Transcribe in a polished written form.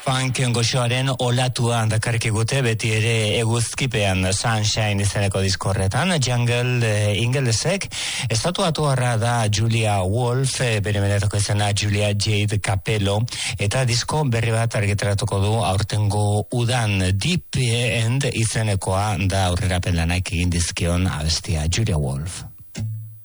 Funk goxoaren olatua dakarkigute beti ere eguzkipean Sunshine izeneko diskorretan. Jungle ingelesek estatuatuarra da Julia Wolf, bere benetako izena Julia Jade Capello, eta disko berri bat argitaratuko du aurtengo udan. Deep End izenekoa da aurrerapen lanak egin dizkion abestia Julia Wolf.